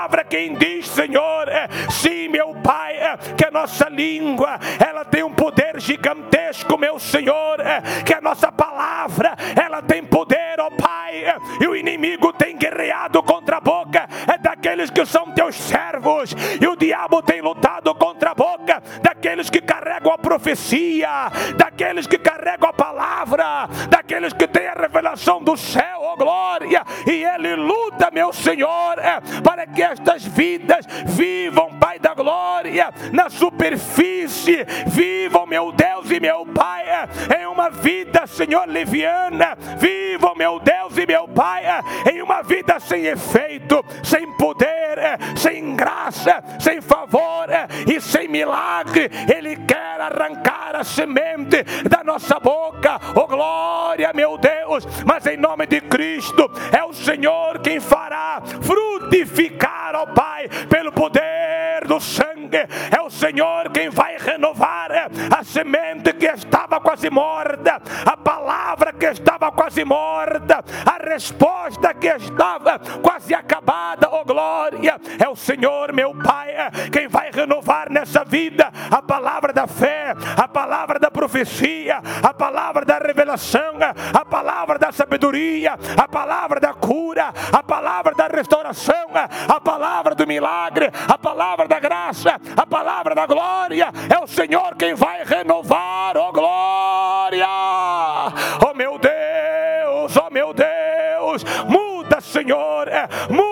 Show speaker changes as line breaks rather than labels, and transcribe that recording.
palavra quem diz, Senhor, sim, meu Pai, que a nossa língua, ela tem um poder gigantesco, meu Senhor, que a nossa palavra, ela tem poder, ó Pai, e o inimigo tem guerreado contra a boca daqueles que são teus servos, e o diabo tem lutado contra a boca daqueles que carregam a profecia, daqueles que carregam a palavra, daqueles que têm a revelação do céu, ó glória, e ele luta, meu Senhor, para que estas vidas vivam, Pai da glória, na superfície, vivam, meu Deus e meu Pai, em uma vida, Senhor, leviana, vivam, meu Deus e meu Pai, em uma vida sem efeito, sem poder, sem graça, sem favor e sem milagre. Ele quer arrancar a semente da nossa boca, oh glória, meu Deus, mas em nome de Cristo, é o Senhor quem fará frutificar, ó Pai, pelo poder do sangue, é o Senhor quem vai renovar a semente que estava quase morta, a palavra que estava quase morta, a resposta que estava quase acabada, oh glória, é o Senhor, meu Pai, quem vai renovar nessa vida a palavra da fé, a palavra da profecia, a palavra da revelação, a palavra da sabedoria, a palavra da cura, a palavra da restauração, a palavra do milagre, a palavra da graça, a palavra da glória. É o Senhor quem vai renovar, oh glória, oh meu Deus, muda, Senhor, muda.